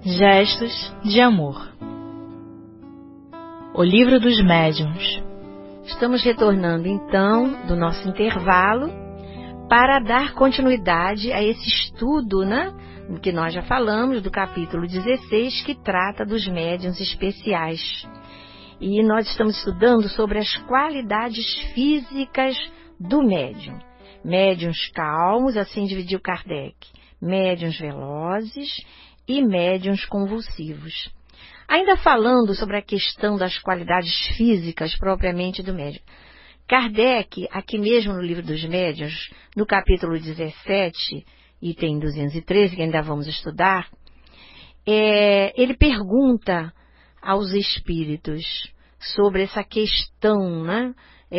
Gestos de amor. O livro dos médiuns. Estamos retornando então do nosso intervalo para dar continuidade a esse estudo, né, que nós já falamos do capítulo 16, que trata dos médiuns especiais. E nós estamos estudando sobre as qualidades físicas do médium. Médiuns calmos, assim dividiu Kardec, médiuns velozes e médiuns convulsivos. Ainda falando sobre a questão das qualidades físicas propriamente do médium, Kardec, aqui mesmo no livro dos médiuns, no capítulo 17, item 213, que ainda vamos estudar, ele pergunta aos espíritos sobre essa questão, né,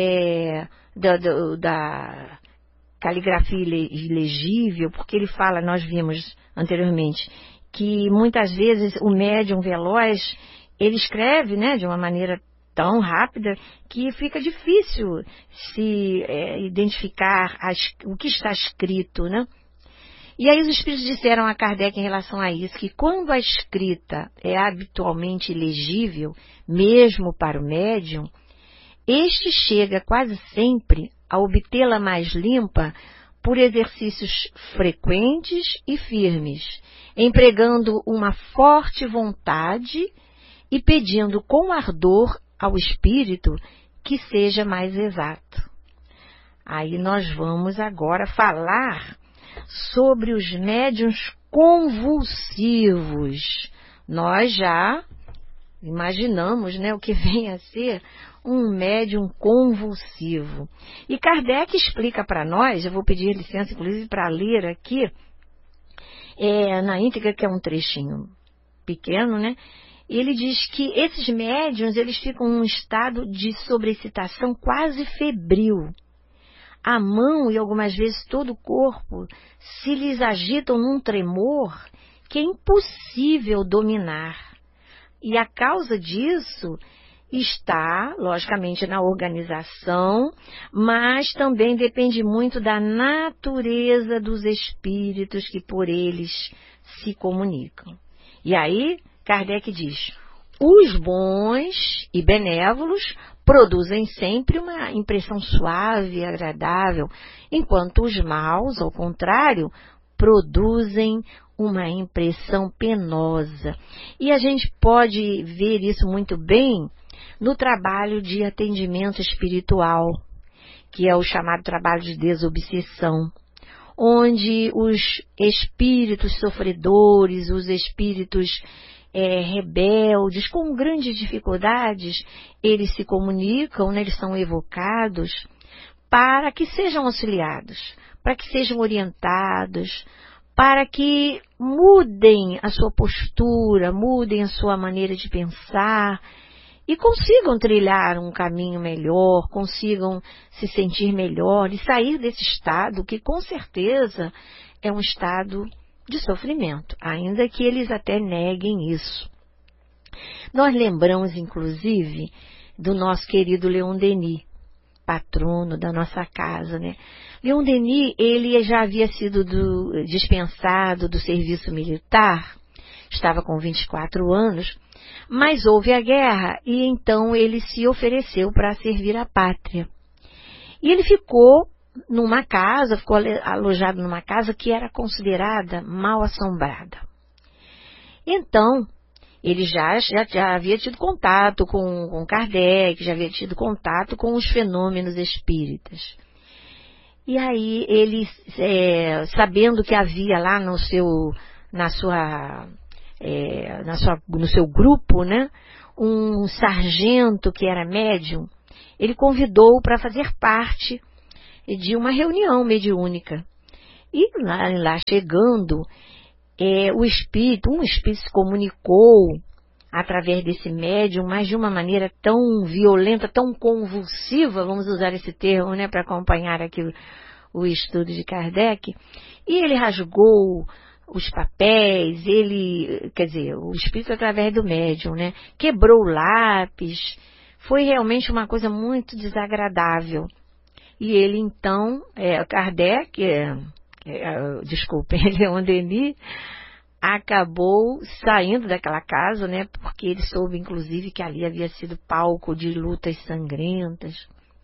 da caligrafia ilegível, porque ele fala, nós vimos anteriormente, que muitas vezes o médium veloz, ele escreve, né, de uma maneira tão rápida que fica difícil se identificar o que está escrito, né? E aí os espíritos disseram a Kardec em relação a isso, que quando a escrita é habitualmente ilegível, mesmo para o médium, este chega quase sempre a obtê-la mais limpa por exercícios frequentes e firmes, empregando uma forte vontade e pedindo com ardor ao espírito que seja mais exato. Aí nós vamos agora falar sobre os médiuns convulsivos. Nós já imaginamos, né, o que vem a ser um médium convulsivo. E Kardec explica para nós, eu vou pedir licença inclusive para ler aqui, na íntegra, que é um trechinho pequeno, né? Ele diz que esses médiuns, eles ficam em um estado de sobreexcitação quase febril. A mão e algumas vezes todo o corpo se lhes agitam num tremor que é impossível dominar. E a causa disso está, logicamente, na organização, mas também depende muito da natureza dos espíritos que por eles se comunicam. E aí, Kardec diz, os bons e benévolos produzem sempre uma impressão suave e agradável, enquanto os maus, ao contrário, produzem uma impressão penosa. E a gente pode ver isso muito bem no trabalho de atendimento espiritual, que é o chamado trabalho de desobsessão, onde os espíritos sofredores, os espíritos rebeldes, com grandes dificuldades, eles se comunicam, né, eles são evocados para que sejam auxiliados, para que sejam orientados, para que mudem a sua postura, mudem a sua maneira de pensar e consigam trilhar um caminho melhor, consigam se sentir melhor e sair desse estado que com certeza é um estado de sofrimento, ainda que eles até neguem isso. Nós lembramos, inclusive, do nosso querido Leon Denis, patrono da nossa casa, né? Leon Denis, ele já havia sido dispensado do serviço militar, estava com 24 anos, mas houve a guerra e então ele se ofereceu para servir a pátria. E ele ficou alojado numa casa que era considerada mal assombrada. Então, ele já havia tido contato com Kardec, já havia tido contato com os fenômenos espíritas. E aí ele, sabendo que havia lá no seu grupo, né, um sargento que era médium, ele convidou para fazer parte de uma reunião mediúnica. E lá chegando, um espírito se comunicou através desse médium, mas de uma maneira tão violenta, tão convulsiva, vamos usar esse termo, né, para acompanhar aqui o estudo de Kardec, e ele rasgou os papéis, o espírito através do médium, né, quebrou o lápis, foi realmente uma coisa muito desagradável. E ele então, Kardec, Leon Denis, acabou saindo daquela casa, né? Porque ele soube, inclusive, que ali havia sido palco de lutas sangrentas.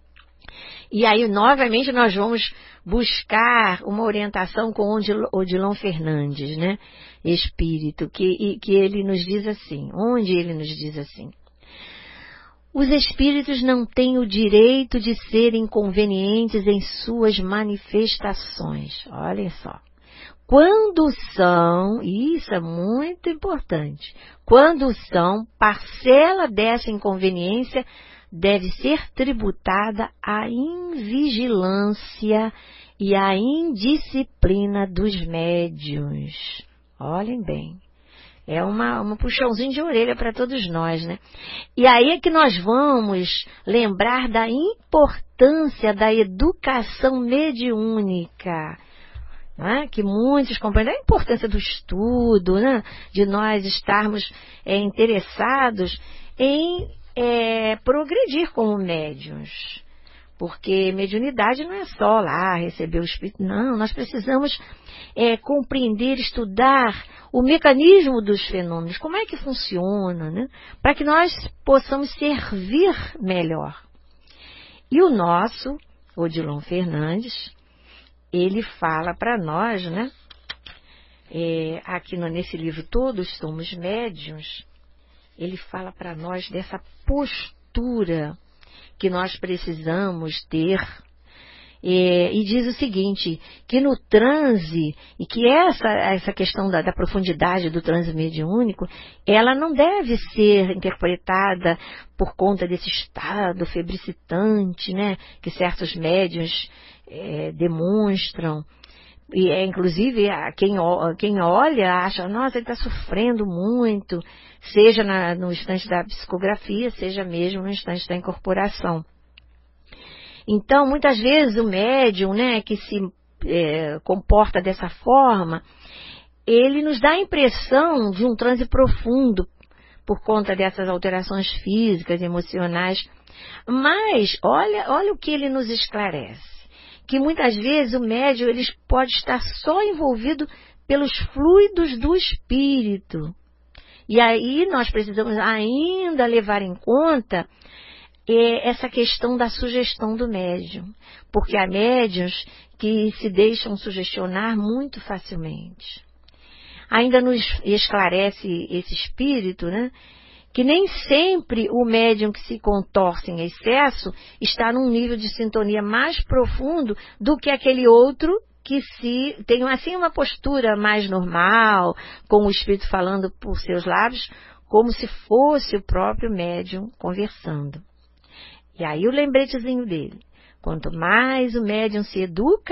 E aí, novamente, nós vamos buscar uma orientação com Odilon Fernandes, né? Espírito, que ele nos diz assim, onde ele nos diz assim: os espíritos não têm o direito de serem inconvenientes em suas manifestações. Olhem só. Quando são, e isso é muito importante, quando são, parcela dessa inconveniência deve ser tributada à invigilância e à indisciplina dos médiuns. Olhem bem, é uma puxãozinho de orelha para todos nós, né? E aí é que nós vamos lembrar da importância da educação mediúnica, né? Que muitos compreendem a importância do estudo, né? De nós estarmos interessados em progredir como médiuns. Porque mediunidade não é só lá receber o espírito, não, nós precisamos compreender, estudar o mecanismo dos fenômenos, como é que funciona, né? Para que nós possamos servir melhor. E o nosso, Odilon Fernandes, ele fala para nós, né? Aqui nesse livro Todos Somos Médiuns, ele fala para nós dessa postura que nós precisamos ter, e diz o seguinte, que no transe, e que essa questão da profundidade do transe mediúnico, ela não deve ser interpretada por conta desse estado febricitante, né, que certos médiuns demonstram. E inclusive quem olha acha, nossa, ele está sofrendo muito, seja no instante da psicografia, seja mesmo no instante da incorporação. Então, muitas vezes o médium, né, que se comporta dessa forma, ele nos dá a impressão de um transe profundo por conta dessas alterações físicas, emocionais. Mas olha o que ele nos esclarece. Que muitas vezes o médium ele pode estar só envolvido pelos fluidos do espírito. E aí nós precisamos ainda levar em conta essa questão da sugestão do médium. Porque há médiuns que se deixam sugestionar muito facilmente. Ainda nos esclarece esse espírito, né? Que nem sempre o médium que se contorce em excesso está num nível de sintonia mais profundo do que aquele outro que tem assim uma postura mais normal, com o espírito falando por seus lábios, como se fosse o próprio médium conversando. E aí o lembretezinho dele, quanto mais o médium se educa,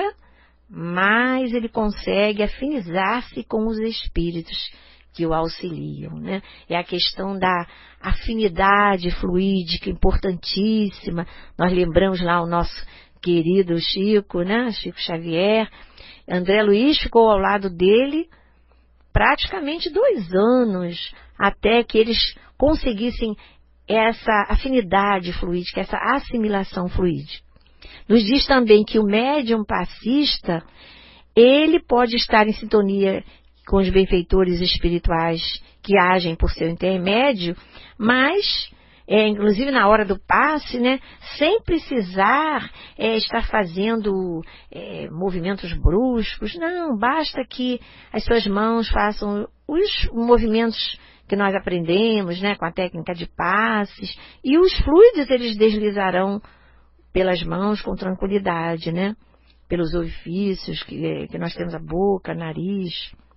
mais ele consegue afinizar-se com os espíritos que o auxiliam, né? É a questão da afinidade fluídica importantíssima. Nós lembramos lá o nosso querido Chico, né? Chico Xavier. André Luiz ficou ao lado dele praticamente 2 anos até que eles conseguissem essa afinidade fluídica, essa assimilação fluídica. Nos diz também que o médium passista, ele pode estar em sintonia com os benfeitores espirituais que agem por seu intermédio, mas, inclusive na hora do passe, né, sem precisar estar fazendo movimentos bruscos, não, basta que as suas mãos façam os movimentos que nós aprendemos, né, com a técnica de passes, e os fluidos eles deslizarão pelas mãos com tranquilidade, né, pelos orifícios que nós temos, a boca, nariz,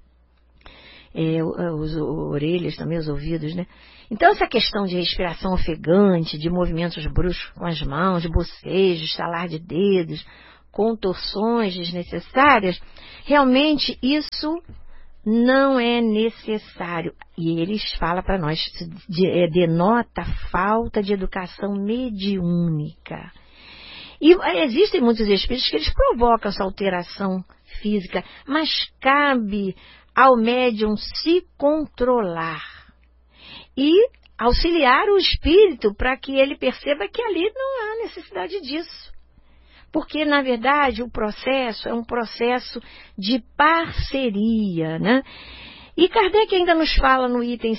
as orelhas também, os ouvidos, né? Então essa questão de respiração ofegante, de movimentos bruscos com as mãos, de bocejos, estalar de dedos, contorções desnecessárias, realmente isso não é necessário. E eles falam para nós, denota falta de educação mediúnica. E existem muitos espíritos que eles provocam essa alteração física, mas cabe ao médium se controlar e auxiliar o espírito para que ele perceba que ali não há necessidade disso. Porque, na verdade, o processo é um processo de parceria, né? E Kardec ainda nos fala no item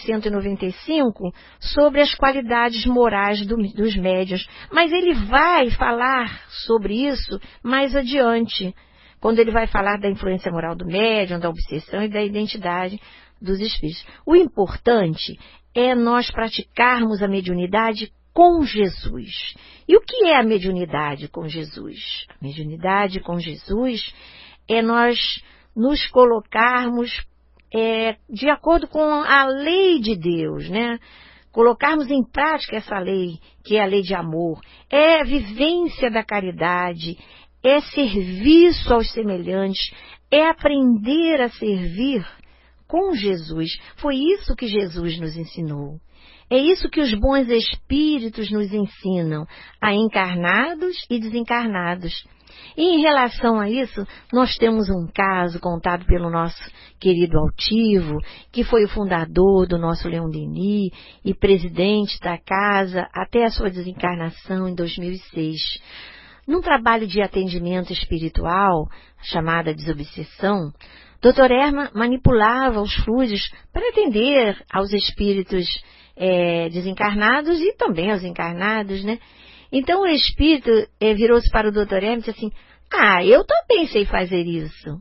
195 sobre as qualidades morais dos médiuns, mas ele vai falar sobre isso mais adiante, quando ele vai falar da influência moral do médium, da obsessão e da identidade dos espíritos. O importante é nós praticarmos a mediunidade com Jesus. E o que é a mediunidade com Jesus? A mediunidade com Jesus é nós nos colocarmos de acordo com a lei de Deus, né? Colocarmos em prática essa lei, que é a lei de amor, é a vivência da caridade, é serviço aos semelhantes, é aprender a servir com Jesus. Foi isso que Jesus nos ensinou. É isso que os bons espíritos nos ensinam, a encarnados e desencarnados. E em relação a isso, nós temos um caso contado pelo nosso querido Altivo, que foi o fundador do nosso Leon Denis e presidente da casa até a sua desencarnação em 2006. Num trabalho de atendimento espiritual, chamada desobsessão, Dr. Erma manipulava os fluidos para atender aos espíritos desencarnados e também aos encarnados, né? Então o espírito virou-se para o Dr. Erma e disse assim: eu também sei fazer isso.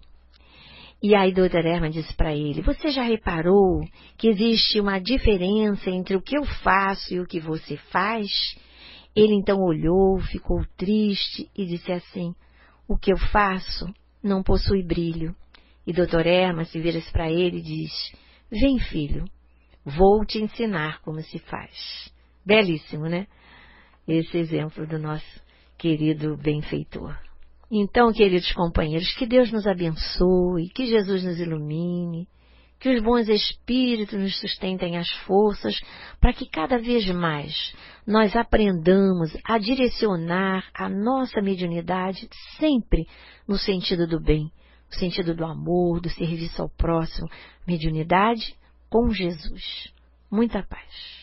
E aí Dr. Erma disse para ele: você já reparou que existe uma diferença entre o que eu faço e o que você faz? Ele então olhou, ficou triste e disse assim: o que eu faço não possui brilho. E Dr. Erma se vira-se para ele e diz: vem, filho, vou te ensinar como se faz. Belíssimo, né? Esse exemplo do nosso querido benfeitor. Então, queridos companheiros, que Deus nos abençoe, que Jesus nos ilumine, que os bons espíritos nos sustentem as forças para que cada vez mais nós aprendamos a direcionar a nossa mediunidade sempre no sentido do bem, no sentido do amor, do serviço ao próximo. Mediunidade com Jesus. Muita paz.